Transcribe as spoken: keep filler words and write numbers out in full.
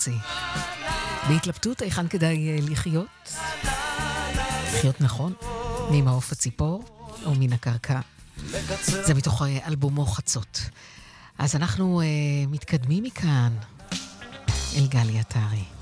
להוציא. בהתלבטות, היכן כדאי לחיות? לחיות נכון? ממעוף הציפור או מן הקרקע? זה מתוך אלבומו חצות. אז אנחנו uh, מתקדמים מכאן אל גלי עטרי.